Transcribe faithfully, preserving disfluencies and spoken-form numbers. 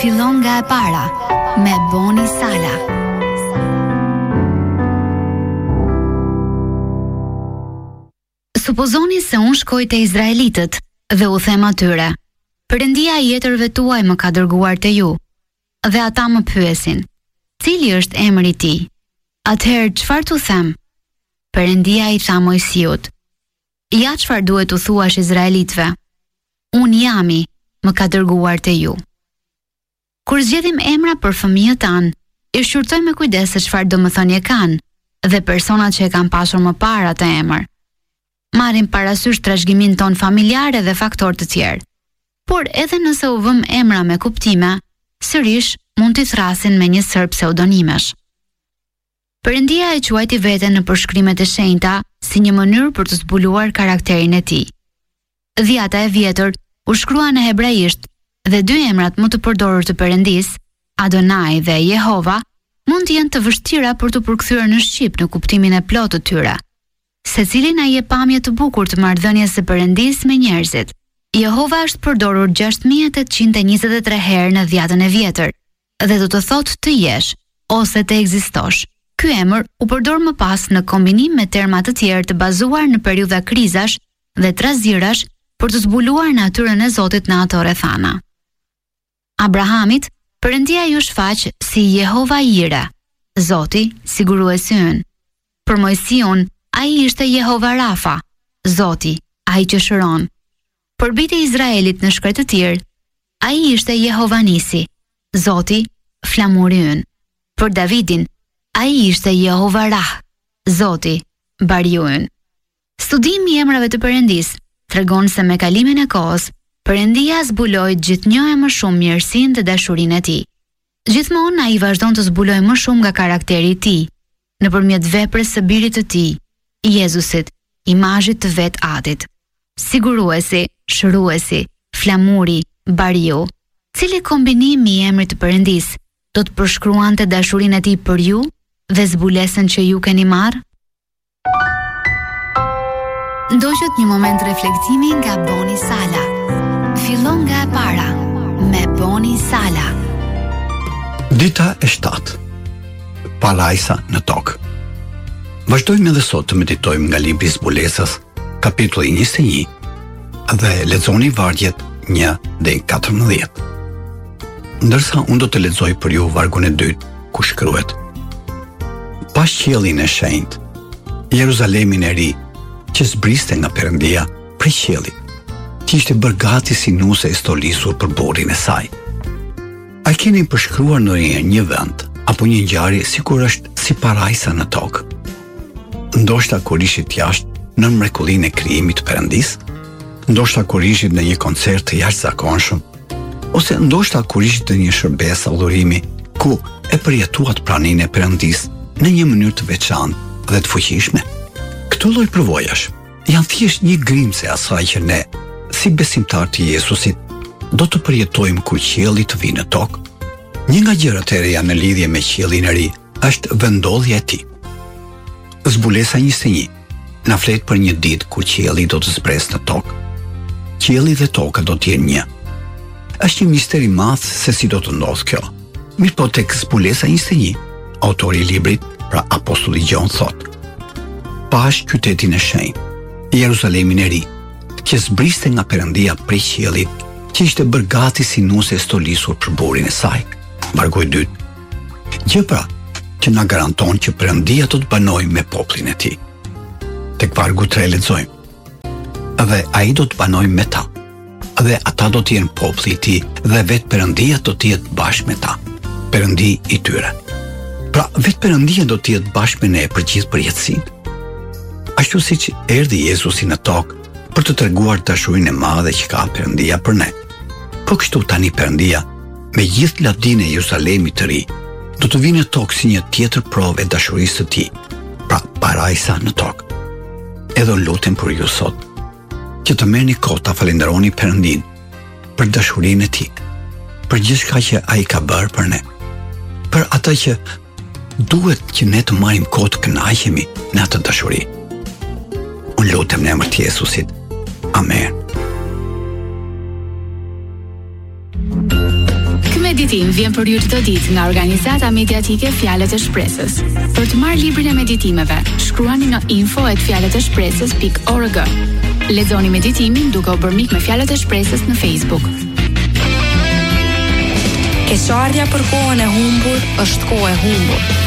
fillon nga e para me Boni Sala. Supozoni se unë shkoj te izraelitët dhe u them atyre: Perëndia e jetërve tuaj më ka dërguar te ju. Dhe ata më pyesin: Cili është emri i tij? Atëherë çfarë t'u them? Perëndia i tha Mojsiut: Ja çfarë duhet u thuash izraelitëve: Unë jami, më ka dërguar te ju. Kur zgjedhim emra për fëmijët tanë, i shqyrtojmë me kujdes se çfarë domethënie kanë dhe personat që e kanë pasur më parë atë emër. Marrim parasysh trashëgimin ton familjar dhe faktorë të tjerë. Por edhe nëse u vëm emra me kuptime, sërish mund t'i thrasin me një sër pseudonimesh. Perëndia e quajti veten në përshkrimet e shenjta si një mënyrë për të zbuluar karakterin e tij. Dhjata e vjetër u shkruan në hebraisht dhe dy emrat më të përdorur të Perëndis, Adonai dhe Jehova, mund të jenë të vështira për të përkthyer në shqip në kuptimin e plotë të tyre. Secili na jep pamje të bukur të marrëdhënies së Perëndis me njerëzit. Jehova është përdorur gjashtë mijë tetëqind e njëzet e tre herë në dhjatën e vjetër dhe do të thotë të jesh ose të ekzistosh. Ky emër u përdor më pas në kombinim me terma të tjerë të bazuar në periudha krizash dhe trazirash për të zbuluar natyrën e Zotit në ato rrethana. Abrahamit, Perëndia ju shfaq si Jehova Jire, Zoti siguruesi ynë. Për Mojsiun, ai ishte Jehova Rafa, Zoti, ai që shëron. Për bijtë e Izraelit në shkret të tjerë, ai ishte Jehova Nisi, Zoti, flamuri ynë. Për Davidin, ai ishte Jehova Rah, Zoti, bariu ynë. Studimi i emrave të Perëndis tregon se me kalimin e kohës, Perëndia zbuloi gjithnjë më shumë mirësinë dhe dashurinë e tij. Gjithmonë ai vazhdon të zbulojë më shumë nga karakteri i tij, nëpërmjet veprës së birit të tij, Jezusit, imazhit të vet Atit. Siguruesi, shëruesi, flamuri, bariu, cili kombinim i emrit të Perëndis do të përshkruante dashurinë e tij për ju dhe zbulesën që ju keni marrë? Ndoqët një moment reflektimi nga Boni Sala. Fillon nga e para me Boni Sala. Dita e shtatë. Parajsa në tokë. Vazhdojmë edhe sot të meditojmë nga libri i Zbulesës, kapitulli njëzet e një, dhe lexoni vargjet një deri në katërmbëdhjetë. Ndërsa unë do të lexoj për ju vargun e dytë, ku shkruhet: Pas qiellin e shenjtë, Jeruzalemin e ri, që zbriste nga Perëndia prej qiellit, që ishte bërë gati si nuse e stolisur për burrin e saj. A keni përshkruar ndonjëherë një vend apo një ngjarje sikur është si parajsa në tokë? Ndoshta kur ishit jashtë në mrekullinë e krijimit të Perëndis, ndoshta kur ishit në një koncert të jashtëzakonshëm, ose ndoshta kur ishit në një shërbes adhurimi ku e përjetuat praninë e Perëndis në një mënyrë të veçantë dhe të fuqishme. Këto lloj përvojash janë thjesht një grimse asaj që ne, si besimtar të Jezusit, do të përjetojmë kur qielli të vinë në tokë. Një nga gjërat e reja në lidhje me qiellin e ri është vendodhja e tij. Zbulesa njëzet e një na flet për një ditë kur qielli do të zbresë në tokë. Qielli dhe toka do të jenë një. Është një mister i madh se si do të ndodhë kjo. Mirpo tek Zbulesa njëzet e një, autori i librit, pra apostulli Gjon, thotë: Pash qytetin e shenjtë, Jeruzalemin e ri, që zbriste nga Perëndia prej qiellit, që ishte bërë gati si nuse e stolisur për burrin e saj. Vargu i dytë. Gjë pra që na garanton që Perëndia do të banojë me popullin e tij. Tek vargu tre lexojmë: Dhe ai do të banojë me ta, dhe ata do të jenë populli i tij, dhe vetë Perëndia do të jetë bashkë me ta, Perëndi i tyre. Pra vetë Perëndia do të jetë bashkë me ne për gjithë përjetësinë. Ashtu siç erdhi Jezusi në tokë për të treguar dashurinë e madhe që ka Perëndia për ne. Po kështu tani Perëndia, me gjithë ladinë e Jeruzalemit të ri, do të vinë në tokë si një tjetër provë e dashurisë së tij, pra parajsa në tokë. Edhe lutem për ju sot, që të merrni kohë ta falenderoni Perëndin për dashurinë e tij, për gjithçka që ai ka bërë për ne, për atë që duhet që ne të marrim kohë të kënaqemi në atë dashuri. Unë lutem në emër të Jezusit. Amen. meditim vjen për ju çdo ditë nga organizata mediatike Fjalët e Shpresës. Për të marrë librin e meditimeve, shkruani në info at fjalët e shpresës pikë org. Lexoni meditimin duke u bërë mik me Fjalët e Shpresës në Facebook. Keqardhja për kohën e humbur është kohë e humbur.